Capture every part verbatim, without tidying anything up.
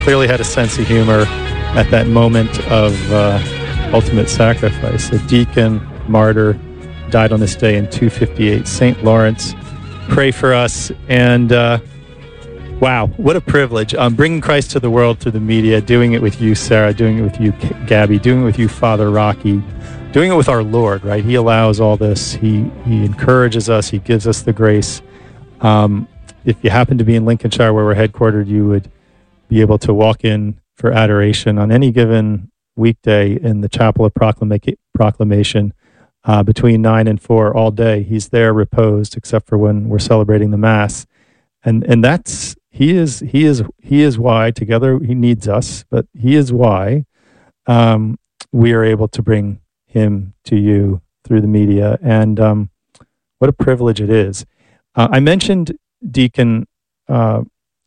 clearly had a sense of humor at that moment of uh, ultimate sacrifice. A deacon, martyr, died on this day in two fifty-eight. Saint Lawrence, pray for us. And uh, wow, what a privilege. Um, bringing Christ to the world through the media, doing it with you, Sarah, doing it with you, Gabby, doing it with you, Father Rocky, doing it with our Lord, right? He allows all this. He, he encourages us. He gives us the grace. Um, if you happen to be in Lincolnshire, where we're headquartered, you would be able to walk in for adoration on any given weekday in the Chapel of Proclama- Proclamation uh, between nine and four all day. He's there reposed, except for when we're celebrating the Mass. And and that's, he is, he is, he is why, together he needs us, but he is why um, we are able to bring him to you through the media. And um, what a privilege it is. Uh, I mentioned Deacon uh,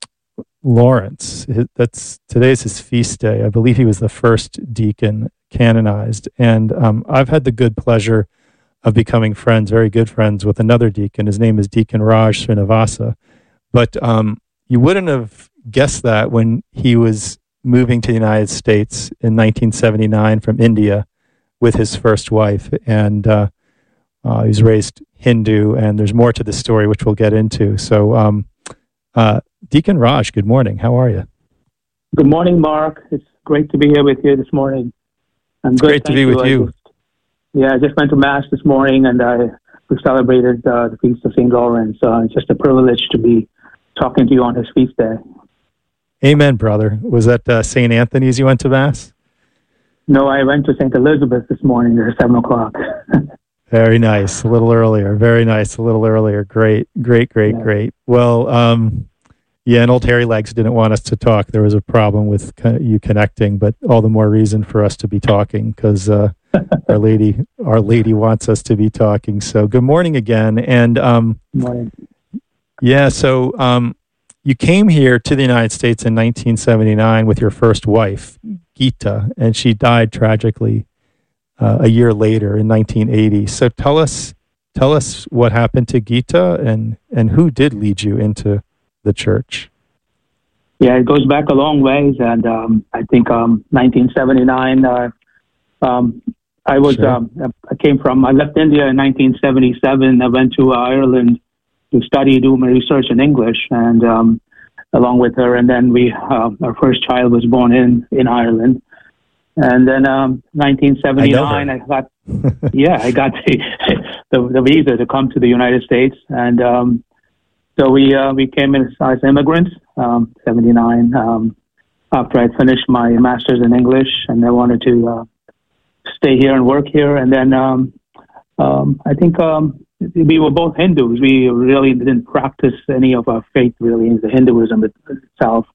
Lawrence. That's today's his feast day. I believe he was the first deacon canonized. And um, I've had the good pleasure of becoming friends, very good friends, with another deacon. His name is Deacon Raj Srinivasa. But um, you wouldn't have guessed that when he was moving to the United States in nineteen seventy-nine from India with his first wife. And uh, uh, he was raised Hindu, and there's more to the story, which we'll get into. So, um, uh, Deacon Raj, good morning. How are you? Good morning, Mark. It's great to be here with you this morning. I'm it's good. great Thank to be you. with I you. Just, yeah, I just went to Mass this morning, and I we celebrated uh, the Feast of Saint Lawrence. Uh, it's just a privilege to be talking to you on his feast day. Amen, brother. Was that uh, Saint Anthony's you went to Mass? No, I went to Saint Elizabeth this morning at seven o'clock. Very nice. A little earlier. Very nice. A little earlier. Great, great, great, yeah. great. Well, um, yeah, and old Hairy Legs didn't want us to talk. There was a problem with co- you connecting, but all the more reason for us to be talking, because uh, our lady, our lady wants us to be talking. So, good morning again. And um, good morning. Yeah, so um, you came here to the United States in nineteen seventy-nine with your first wife, Gita, and she died tragically uh, a year later in nineteen eighty. So tell us, tell us what happened to Gita, and and who did lead you into the church. Yeah, it goes back a long ways, and um, I think um, nineteen seventy-nine. Uh, um, I was Sure. um, I came from I left India in nineteen seventy-seven. I went to uh, Ireland to study, do my research in English, and um, along with her, and then we uh, our first child was born in in Ireland. And then um, nineteen seventy-nine, I, I got yeah, I got the, the the visa to come to the United States, and um, so we uh, we came in as immigrants. Um, seventy-nine. Um, after I'd finished my master's in English, and I wanted to uh, stay here and work here, and then um, um, I think um, we were both Hindus. We really didn't practice any of our faith. Really, the Hinduism itself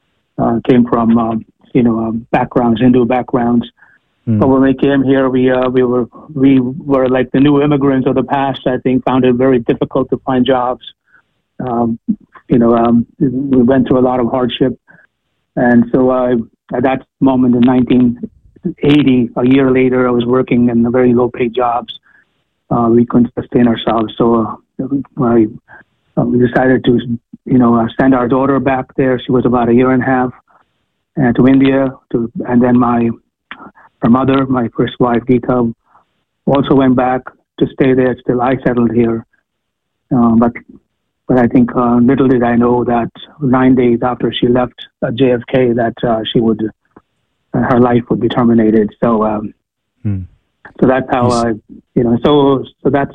uh, came from. Um, you know, um, backgrounds, Hindu backgrounds. Mm. But when we came here, we uh, we were we were like the new immigrants of the past. I think found it very difficult to find jobs. Um, you know, um, we went through a lot of hardship, and so uh, at that moment in nineteen eighty, a year later, I was working in very low-paid jobs. Uh, we couldn't sustain ourselves, so uh, I, uh, we decided to, you know, uh, send our daughter back there. She was about a year and a half. And to India, to and then my her mother, my first wife, Geeta, also went back to stay there till I settled here. Uh, but but I think uh, little did I know that nine days after she left uh, J F K, that uh, she would uh, her life would be terminated. So um, hmm. so that's how I, you know. So so that's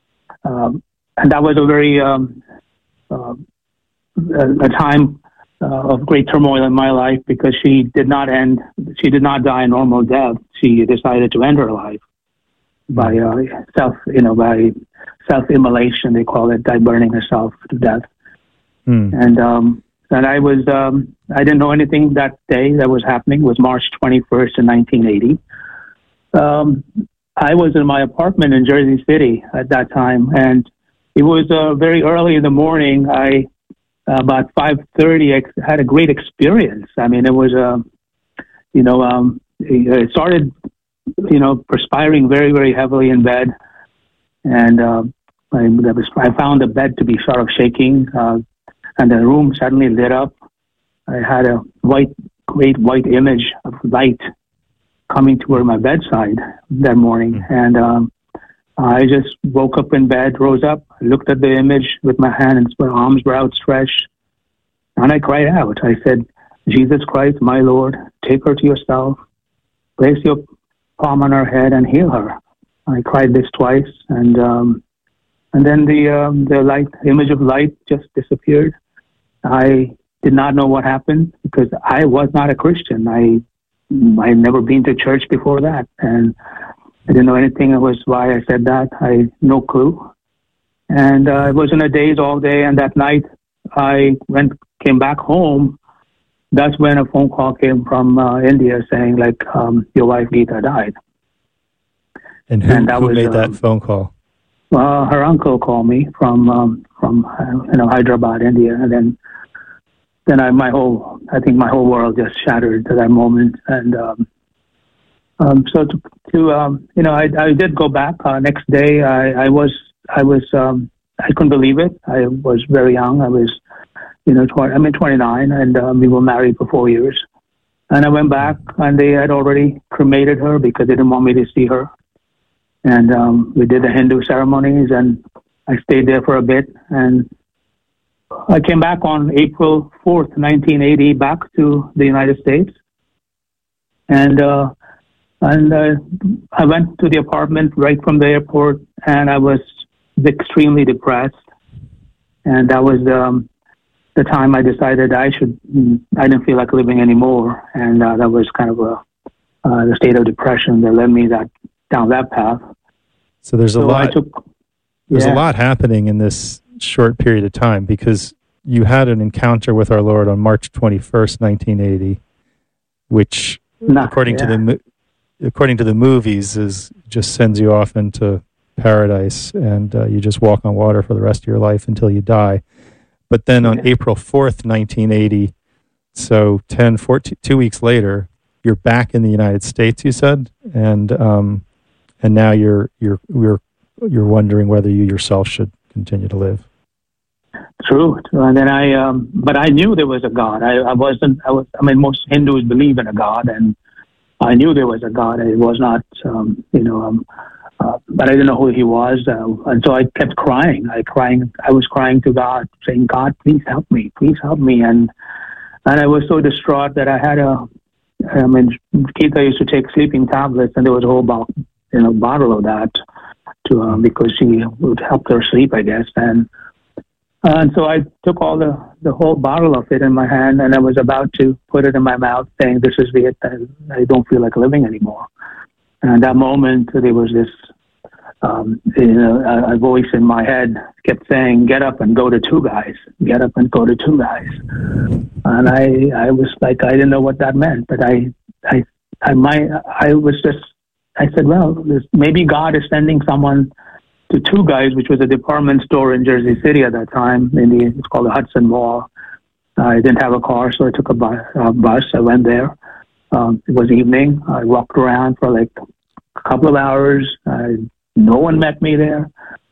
um, and that was a very um, uh, a, a time. Uh, of great turmoil in my life, because she did not end, she did not die a normal death. She decided to end her life by uh, self, you know, by self-immolation, they call it, by burning herself to death. Mm. And um, and I was, um, I didn't know anything that day that was happening. It was March twenty-first in nineteen eighty. Um, I was in my apartment in Jersey City at that time, and it was uh, very early in the morning. I Uh, about five thirty, I had a great experience. I mean, it was, uh, you know, um, it started, you know, perspiring very, very heavily in bed. And uh, I, that was, I found the bed to be sort of shaking, uh, and the room suddenly lit up. I had a white great white image of light coming toward my bedside that morning. Mm-hmm. And um, I just woke up in bed, rose up, looked at the image with my hand and my arms were outstretched. And I cried out. I said, Jesus Christ, my Lord, take her to yourself. Place your palm on her head and heal her. I cried this twice. And um, and then the, um, the light, image of light just disappeared. I did not know what happened because I was not a Christian. I I had never been to church before that. And I didn't know anything. It was why I said that. I had no clue. And uh, I was in a daze all day. And that night I went, came back home. That's when a phone call came from uh, India saying, like, um, your wife Geeta died. And who, and who was, made that um, phone call? Uh, her uncle called me from um, from uh, you know Hyderabad, India, and then then I my whole I think my whole world just shattered to that moment. And um, um, so to, to um, you know I I did go back uh, next day. I, I was I was um, I couldn't believe it. I was very young. I was you know twenty, I'm in twenty-nine, and um, we were married for four years. And I went back, and they had already cremated her because they didn't want me to see her. And um, we did the Hindu ceremonies, and I stayed there for a bit. And I came back on April fourth, nineteen eighty, back to the United States. And uh, and uh, I went to the apartment right from the airport, and I was extremely depressed. And that was um, the time I decided I should. I didn't feel like living anymore, and uh, that was kind of a uh, the state of depression that led me that. down that path. So there's a so lot took, there's yeah. a lot happening in this short period of time, because you had an encounter with our Lord on March twenty-first, nineteen eighty, which Not, according yeah. to the according to the movies is just sends you off into paradise, and uh, you just walk on water for the rest of your life until you die. But then on yeah. April fourth, nineteen eighty, so ten, fourteen, two weeks later, you're back in the United States, you said, and um, and now you're you're you're you're wondering whether you yourself should continue to live. True, and then I, um, but I knew there was a God. I, I wasn't. I was. I mean, most Hindus believe in a God, and I knew there was a God. It was not, um, you know, um, uh, but I didn't know who He was, uh, and so I kept crying. I crying. I was crying to God, saying, "God, please help me. Please help me." And and I was so distraught that I had a. I mean, Geeta used to take sleeping tablets, and there was a whole bo- you know, bottle of that to um, because she would help her sleep, I guess. And uh, and so I took all the, the whole bottle of it in my hand, and I was about to put it in my mouth, saying, "This is it. I, I don't feel like living anymore." And at that moment, there was this um, you know, a, a voice in my head kept saying, "Get up and go to Two Guys. Get up and go to Two Guys." And I, I was like, I didn't know what that meant, but I, I, I, my, I was just, I said, well, this, maybe God is sending someone to Two Guys, which was a department store in Jersey City at that time. In the, it's called the Hudson Mall. I didn't have a car, so I took a bus. A bus. I went there. Um, it was evening. I walked around for like a couple of hours. I, no one met me there.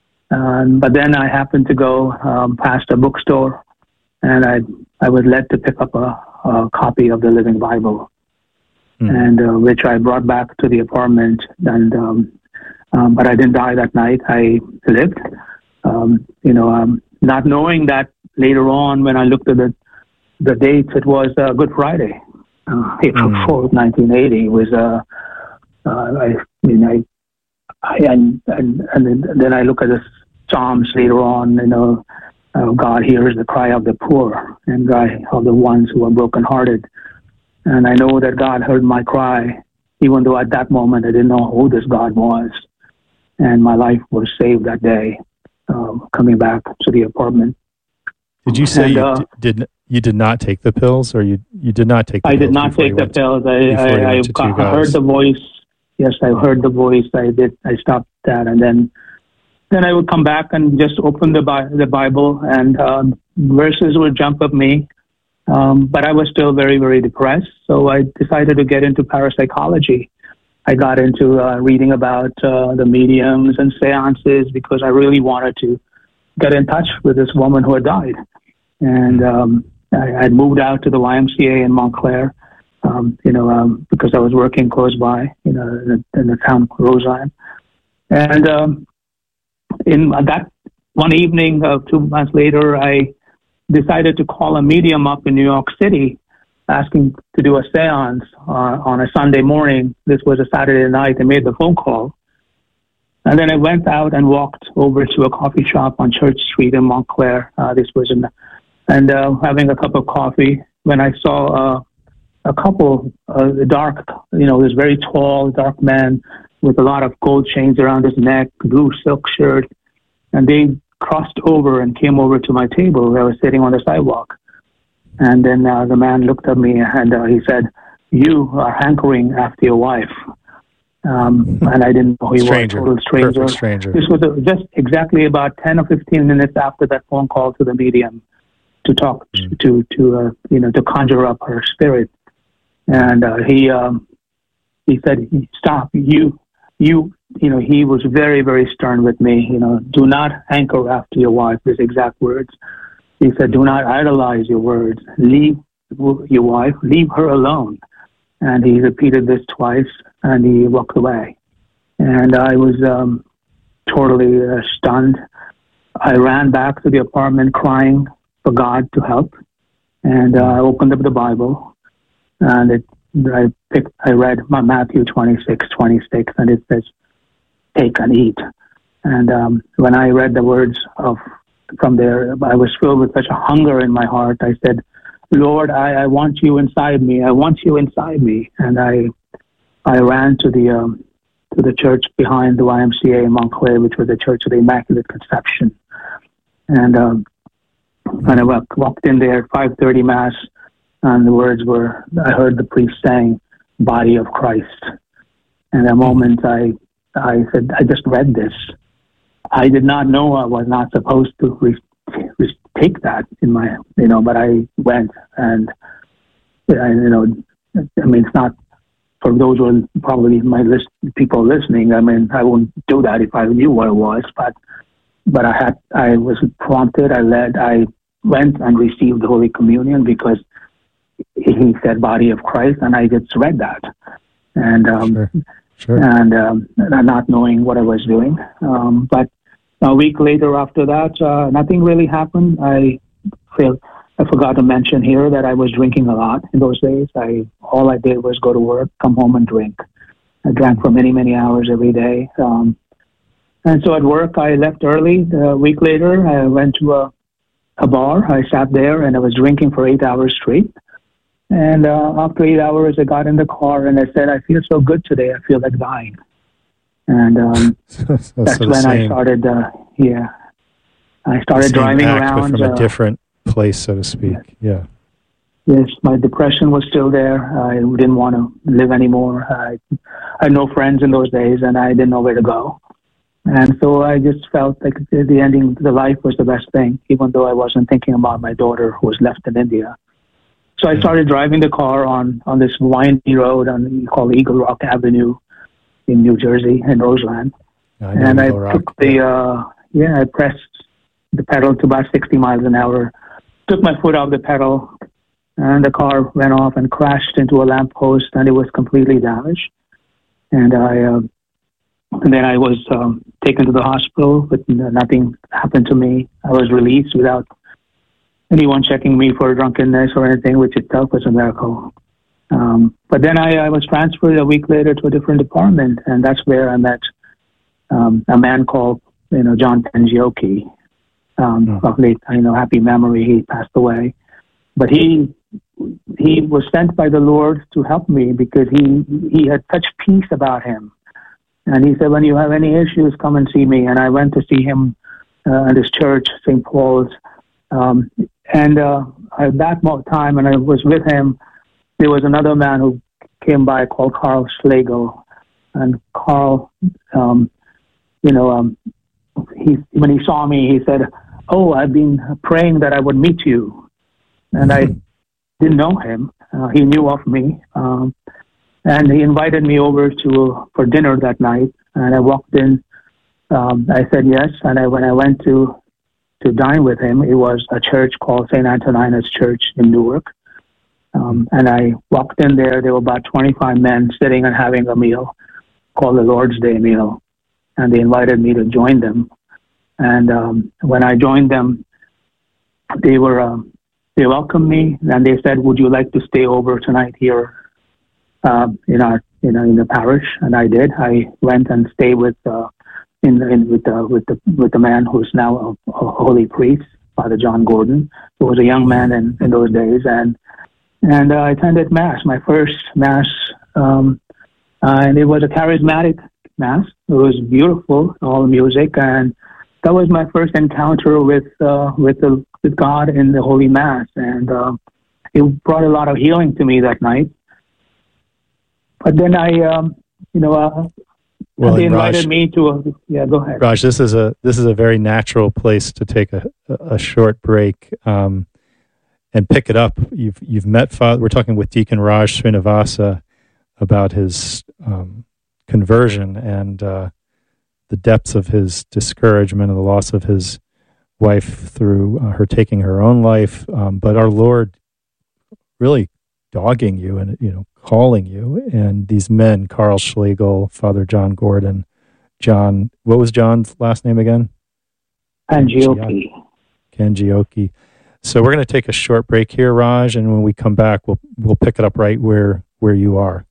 Um, but then I happened to go um, past a bookstore, and I I was led to pick up a, a copy of the Living Bible, mm. and uh, which I brought back to the apartment. And um, um, but I didn't die that night. I lived, um, you know, um, not knowing that later on when I looked at the the dates, it was uh, Good Friday, uh, April fourth, nineteen eighty. It was uh, uh, I mean I. I, and, and and then I look at the Psalms later on, you know, uh, God hears the cry of the poor and God of the ones who are brokenhearted. And I know that God heard my cry, even though at that moment I didn't know who this God was. And my life was saved that day, um, coming back to the apartment. Did you say and, you uh, d- did you did not take the pills, or you you did not take the I pills? did not take the pills. I, I, I, I heard the voice. Yes, I heard the voice. I did. I stopped that, and then, then I would come back and just open the Bi- the Bible, and um, verses would jump at me. Um, but I was still very, very depressed. So I decided to get into parapsychology. I got into uh, reading about uh, the mediums and seances because I really wanted to get in touch with this woman who had died. And um, I had moved out to the Y M C A in Montclair. um, you know, um, because I was working close by, you know, in the, in the town of Roseland. And um, in that one evening, uh, two months later, I decided to call a medium up in New York City, asking to do a seance uh, on a Sunday morning. This was a Saturday night. I made the phone call. And then I went out and walked over to a coffee shop on Church Street in Montclair. Uh, this was in, and uh, having a cup of coffee when I saw uh, a couple, uh, dark, you know, this very tall, dark man with a lot of gold chains around his neck, blue silk shirt, and they crossed over and came over to my table where I was sitting on the sidewalk. And then uh, the man looked at me and uh, he said, "You are hankering after your wife." Um, and I didn't know he stranger. was a total stranger. Perfect stranger. This was a, just exactly about ten or fifteen minutes after that phone call to the medium to talk mm. to, to uh, you know, to conjure up her spirit. And uh, he um, he said, "Stop, you, you, you know," he was very, very stern with me. You know, "Do not hanker after your wife," his exact words. He said, "Do not idolize your words. Leave your wife, leave her alone." And he repeated this twice, and he walked away. And I was um, totally uh, stunned. I ran back to the apartment crying for God to help. And uh, I opened up the Bible, and it, I picked, I read my Matthew twenty-six, twenty-six, and it says, "Take and eat." And um, when I read the words of from there, I was filled with such a hunger in my heart. I said, "Lord, I, I want you inside me. I want you inside me." And I I ran to the um, to the church behind the Y M C A in Montclair, which was the Church of the Immaculate Conception. And um, when I walk, walked in there at five thirty Mass, and the words were, I heard the priest saying, "Body of Christ." And at a moment I, I said, I just read this. I did not know I was not supposed to re- re- take that in my, you know, but I went and, I, you know, I mean, it's not, for those who are probably my list, people listening, I mean, I wouldn't do that if I knew what it was, but, but I had, I was prompted, I led, I went and received the Holy Communion because he said "Body of Christ," and I just read that. And, um, sure. Sure. and, um, not knowing what I was doing. Um, but a week later after that, uh, nothing really happened. I feel, I forgot to mention here that I was drinking a lot in those days. I all I did was go to work, come home, and drink. I drank for many, many hours every day. Um, and so at work, I left early. A week later, I went to a, a bar. I sat there, and I was drinking for eight hours straight. And uh, after eight hours, I got in the car, and I said, "I feel so good today. I feel like dying." And um, that's, that's when same, I started, uh, yeah, I started driving act, around. But from uh, a different place, so to speak, yeah. Yes, my depression was still there. I didn't want to live anymore. I, I had no friends in those days, and I didn't know where to go. And so I just felt like the ending, the life was the best thing, even though I wasn't thinking about my daughter who was left in India. So I started driving the car on, on this windy road on called Eagle Rock Avenue in New Jersey, in Roseland. I and Eagle I Rock. took the, uh, yeah, I pressed the pedal to about sixty miles an hour, took my foot off the pedal, and the car went off and crashed into a lamppost, and it was completely damaged. And I, uh, and then I was um, taken to the hospital, but nothing happened to me. I was released without anyone checking me for drunkenness or anything, which itself was a miracle. Um, but then I, I was transferred a week later to a different department, and that's where I met um, a man called, you know, John Tangioki. Um, mm. Of late, you know, happy memory, he passed away. But he he was sent by the Lord to help me because he he had such peace about him. And he said, "When you have any issues, come and see me." And I went to see him uh, at his church, Saint Paul's. Um, and uh, at that time, and I was with him, there was another man who came by called Carl Schlegel. And Carl, um, you know, um, he when he saw me, he said, "Oh, I've been praying that I would meet you." And I didn't know him. Uh, he knew of me. Um, and he invited me over to for dinner that night. And I walked in. Um, I said yes. And I, when I went to to dine with him, it was a church called Saint Antonina's Church in Newark. Uh, Um, and I walked in there. There were about twenty-five men sitting and having a meal called the Lord's Day meal. And they invited me to join them. And um, when I joined them, they were um, they welcomed me, and they said, "Would you like to stay over tonight here uh, in our you know in the parish?" And I did. I went and stayed with uh, in, in with the with the with the man who's now a, a holy priest, Father John Gordon, who was a young man in, in those days, and and uh, I attended mass, my first mass, um, uh, and it was a charismatic mass. It was beautiful, all the music, and that was my first encounter with uh, with the with God in the Holy Mass, and uh, it brought a lot of healing to me that night. But then I, um, you know, uh, well, they invited Raj, me to. A, yeah, go ahead, Raj. This is a this is a very natural place to take a a short break um, and pick it up. You've you've met Father. We're talking with Deacon Raj Srinivasa about his um, conversion and uh, the depths of his discouragement and the loss of his wife through uh, her taking her own life, um, but our Lord really dogging you and, you know, calling you. And these men, Carl Schlegel, Father John Gordon, John, what was John's last name again? Kangioki. Kangioki. So we're going to take a short break here, Raj, and when we come back, we'll we'll pick it up right where where you are.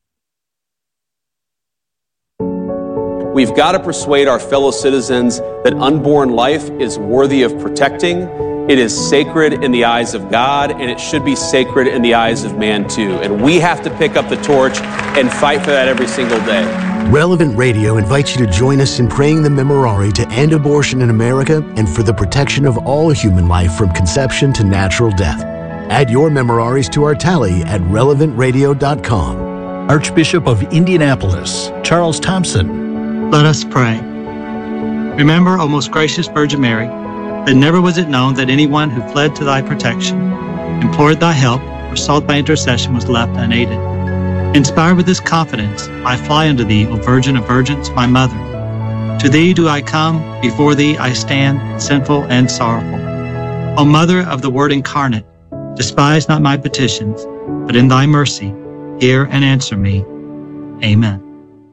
We've got to persuade our fellow citizens that unborn life is worthy of protecting. It is sacred in the eyes of God, and it should be sacred in the eyes of man too. And we have to pick up the torch and fight for that every single day. Relevant Radio invites you to join us in praying the Memorare to end abortion in America and for the protection of all human life from conception to natural death. Add your Memoraries to our tally at relevant radio dot com. Archbishop of Indianapolis, Charles Thompson. Let us pray. Remember, O most gracious Virgin Mary, that never was it known that anyone who fled to thy protection, implored thy help, or sought thy intercession was left unaided. Inspired with this confidence, I fly unto thee, O Virgin of Virgins, my mother. To thee do I come, before thee I stand, sinful and sorrowful. O Mother of the Word incarnate, despise not my petitions, but in thy mercy, hear and answer me. Amen.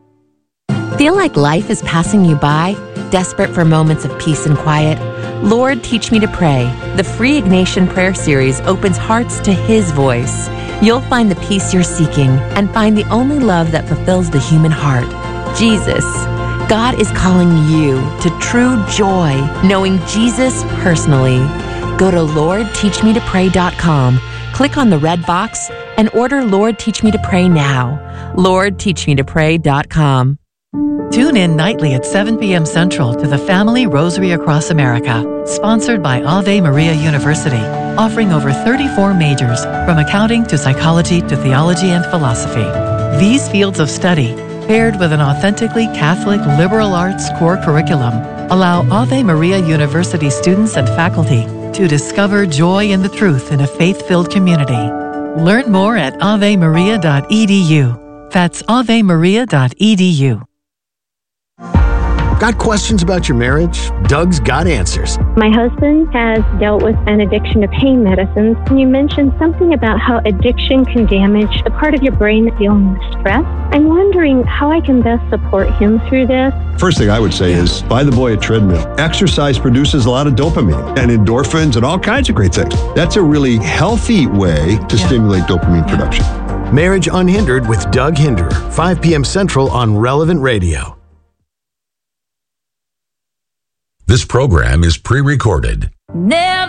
Feel like life is passing you by? Desperate for moments of peace and quiet? Lord, Teach Me to Pray. The free Ignatian Prayer Series opens hearts to His voice. You'll find the peace you're seeking and find the only love that fulfills the human heart, Jesus. God is calling you to true joy, knowing Jesus personally. Go to lord teach me to pray dot com, click on the red box, and order Lord, Teach Me to Pray now. lord teach me to pray dot com. Tune in nightly at seven p.m. Central to the Family Rosary Across America, sponsored by Ave Maria University, offering over thirty-four majors, from accounting to psychology to theology and philosophy. These fields of study, paired with an authentically Catholic liberal arts core curriculum, allow Ave Maria University students and faculty to discover joy in the truth in a faith-filled community. Learn more at ave maria dot e d u. That's ave maria dot e d u. Got questions about your marriage? Doug's got answers. My husband has dealt with an addiction to pain medicines, and you mentioned something about how addiction can damage the part of your brain that's dealing with stress. I'm wondering how I can best support him through this. First thing I would say is buy the boy a treadmill. Exercise produces a lot of dopamine and endorphins and all kinds of great things. That's a really healthy way to yeah. stimulate dopamine production. Marriage Unhindered with Doug Hinderer, five p.m. Central on Relevant Radio. This program is pre-recorded. Never